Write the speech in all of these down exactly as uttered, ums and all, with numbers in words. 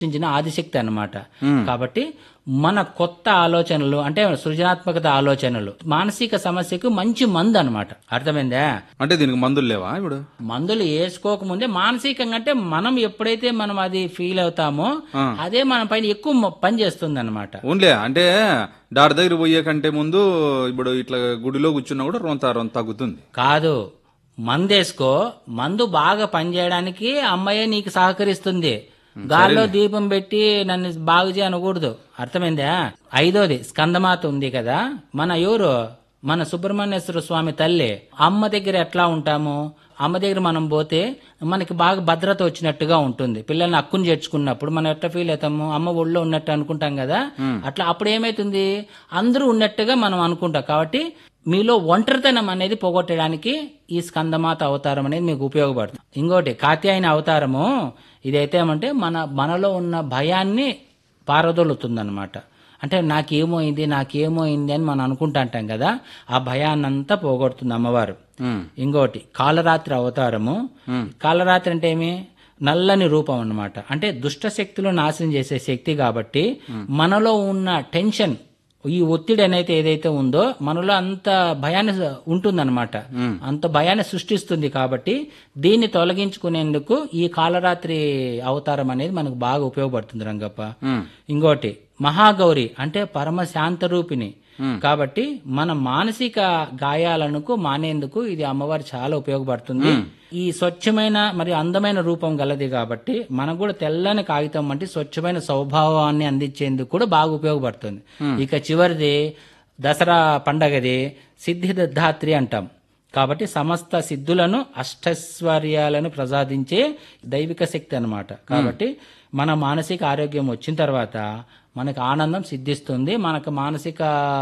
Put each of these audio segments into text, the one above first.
సృష్టించిన ఆదిశక్తి అన్నమాట. కాబట్టి మన కొత్త ఆలోచనలు అంటే సృజనాత్మకత ఆలోచనలు మానసిక సమస్యకు మంచి మందు అన్నమాట. అర్థమైందా? అంటే దీనికి మందులు లేవా ఇప్పుడు? మందులు వేసుకోకముందే మానసికంగా అంటే మనం ఎప్పుడైతే మనం అది ఫీల్ అవుతామో అదే మన పైన ఎక్కువ పని చేస్తుంది అనమాట. ఓన్లే అంటే డాక్టర్ దగ్గర పోయే కంటే ముందు ఇప్పుడు ఇట్లా గుడిలో కూర్చున్నా కూడా రొంత రొంత తగ్గుతుంది కాదు, మందేసుకో, మందు బాగా పనిచేయడానికి అమ్మాయే నీకు సహకరిస్తుంది. గాల్లో దీపం పెట్టి నన్ను బాగు చేయనకూడదు. అర్థమైందా? ఐదోది స్కందమాత ఉంది కదా, మన ఎవరు మన సుబ్రహ్మణ్యేశ్వర స్వామి తల్లి. అమ్మ దగ్గర ఎట్లా ఉంటాము, అమ్మ దగ్గర మనం పోతే మనకి బాగా భద్రత వచ్చినట్టుగా ఉంటుంది. పిల్లల్ని అక్కుని చేర్చుకున్నప్పుడు మనం ఎట్లా ఫీల్ అవుతాము, అమ్మ ఒళ్ళో ఉన్నట్టు అనుకుంటాం కదా. అట్లా అప్పుడు ఏమైతుంది, అందరూ ఉన్నట్టుగా మనం అనుకుంటాం. కాబట్టి మీలో ఒంటరితనం అనేది పోగొట్టడానికి ఈ స్కందమాత అవతారం అనేది మీకు ఉపయోగపడుతుంది. ఇంకోటి కాత్యాయని అవతారము, ఇదైతే ఏమంటే మన మనలో ఉన్న భయాన్ని పారదోలుతుందన్నమాట. అంటే నాకేమోయింది నాకేమోయింది అని మనం అనుకుంటా అంటాం కదా, ఆ భయాన్నంతా పోగొడుతుంది అమ్మవారు. ఇంకోటి కాలరాత్రి అవతారము. కాలరాత్రి అంటే ఏమి, నల్లని రూపం అన్నమాట. అంటే దుష్ట శక్తులు నాశనం చేసే శక్తి. కాబట్టి మనలో ఉన్న టెన్షన్, ఈ ఒత్తిడి అనేది ఏదైతే ఉందో మనలో అంత భయాన్ని ఉంటుందన్నమాట, అంత భయాన్ని సృష్టిస్తుంది. కాబట్టి దీన్ని తొలగించుకునేందుకు ఈ కాలరాత్రి అవతారం అనేది మనకు బాగా ఉపయోగపడుతుంది రంగప్ప. ఇంకోటి మహాగౌరి అంటే పరమ శాంత రూపిణి. కాబట్టి మన మానసిక గాయాలకు మానేందుకు ఇది అమ్మవారు చాలా ఉపయోగపడుతుంది. ఈ స్వచ్ఛమైన మరియు అందమైన రూపం గలది కాబట్టి మనకు కూడా తెల్లని కాగితం వంటి స్వచ్ఛమైన స్వభావాన్ని అందించేందుకు కూడా బాగా ఉపయోగపడుతుంది. ఇక చివరిది దసరా పండగది సిద్ధిదాత్రి అంటాం. కాబట్టి సమస్త సిద్ధులను అష్టైశ్వర్యాలను ప్రసాదించే దైవిక శక్తి అన్నమాట. కాబట్టి మన మానసిక ఆరోగ్యం వచ్చిన తర్వాత మనకు ఆనందం సిద్ధిస్తుంది, మనకు మానసిక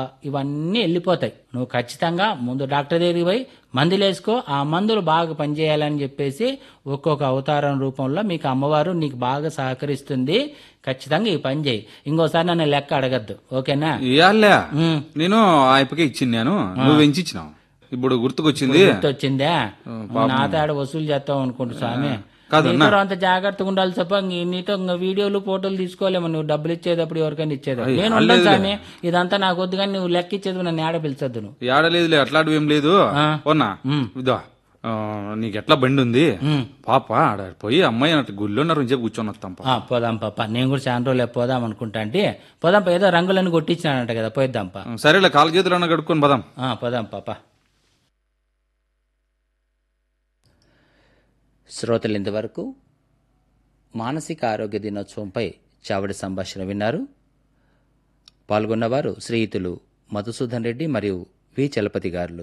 ఇవన్నీ వెళ్ళిపోతాయి. నువ్వు ఖచ్చితంగా ముందు డాక్టర్ దగ్గరికి పోయి మందులు వేసుకో, ఆ మందులు బాగా పనిచేయాలని చెప్పేసి ఒక్కొక్క అవతారం రూపంలో మీకు అమ్మవారు నీకు బాగా సహకరిస్తుంది. ఖచ్చితంగా ఈ పని చేయి. ఇంకోసారి నన్ను లెక్క అడగద్దు, ఓకేనా? ఇయాలే నేను ఆయపకే ఇచ్చింది, నేను నువ్వు ఎంచి ఇచ్చినావు. ఇప్పుడు గుర్తుకొచ్చింది. గుర్తొచ్చిందా? నా తాడ వసూలు చేస్తావు అనుకుంటు స్వామి. కాదు అంత జాగ్రత్తగా ఉండాలి తప్ప నీతో వీడియోలు ఫోటోలు తీసుకోలేము. నువ్వు డబ్బులు ఇచ్చేటప్పుడు ఎవరికైనా ఇచ్చేది నేను ఉండను స్వామి. ఇదంతా నాకు వద్దు, కానీ నువ్వు లెక్క ఇచ్చేది నన్ను ఏడ పిలిచొద్దు. నువ్వు ఏడలేదు, అట్లాంటివి ఏం లేదు. ఓనా ఇదో నీకు ఎట్లా బండి ఉంది పాప, ఆడ పోయి అమ్మాయి అన్నట్టు గుళ్ళో చెప్పి కూర్చొని వస్తాం. పోదాం పాప, నేను కూడా చాలా రోజులు పోదాం అనుకుంటా. అంటే పోదాం, ఏదో రంగులను కొట్టించినాడంట కదా, పోయిద్దాంపా. సరేలే, కాలు చేతులు కడుక్కొని పోదాం. పోదాం పాప. శ్రోతలు ఇంతవరకు మానసిక ఆరోగ్య దినోత్సవంపై చావడి సంభాషణ విన్నారు. పాల్గొన్నవారు శ్రీయుతులు మధుసూదన్ రెడ్డి మరియు వి చలపతి గారులు.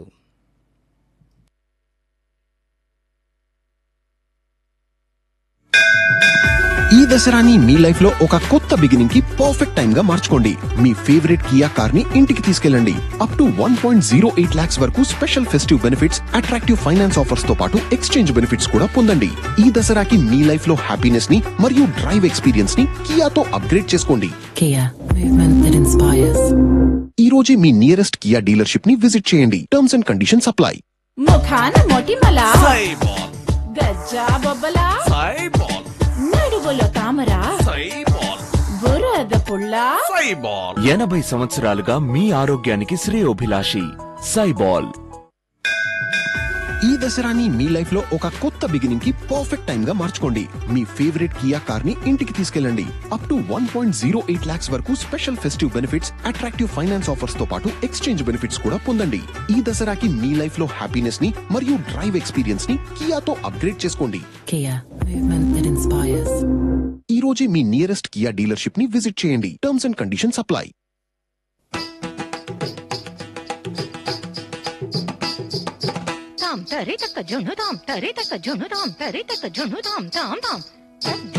ఈ దసరాని మీ లైఫ్ లో ఒక కొత్త బిగినింగ్ కి పర్ఫెక్ట్ టైం గా మార్చుకోండి. మీ ఫేవరెట్ కియా కార్ ని ఇంటికి తీసుకెళ్ళండి. Up to one point zero eight lakhs వరకు special festive benefits, attractive finance offers తో పాటు ఎక్స్చేంజ్ బెనిఫిట్స్ కూడా పొందండి. ఈ దసరాకి మీ లైఫ్ లో హ్యాపీనెస్ ని మరియు డ్రైవ్ ఎక్స్పీరియన్స్ ని కియాతో అప్గ్రేడ్ చేసుకోండి. Kia, movement that inspires. ఈ రోజే మీ నియరెస్ట్ కియా డీలర్షిప్ ని విజిట్ చేయండి. Terms and conditions apply. ముఖాన మొటిమల గజ్జా బొబ్బల నడువులో తామర బురద పుల్ల. ఎనభై సంవత్సరాలుగా మీ ఆరోగ్యానికి శ్రేయోభిలాషి సైబాల్. ఈ దసరాని మీ లైఫ్ లో ఒక కొత్త బిగినింగ్ కి పర్ఫెక్ట్ టైం గా మార్చుకోండి. మీ ఫేవరెట్ కియా కార్ ని ఇంటికి తీసుకెళ్ళండి. Up to one point zero eight lakhs వరకు special festive benefits, attractive finance offers తో పాటు ఎక్స్చేంజ్ బెనిఫిట్స్ కూడా పొందండి. ఈ దసరాకి మీ లైఫ్ లో హ్యాపీనెస్ ని మరియు డ్రైవ్ ఎక్స్పీరియన్స్ ని కియాతో అప్గ్రేడ్ చేసుకోండి. Kia, movement that inspires. ఈ రోజే మీ నియరెస్ట్ కియా డీలర్షిప్ ని విజిట్ చేయండి. Terms and conditions apply. తాం తరే తక్క జును తాం తరే తక్క జును తాం తరే తక్క జును తాం తాం తాం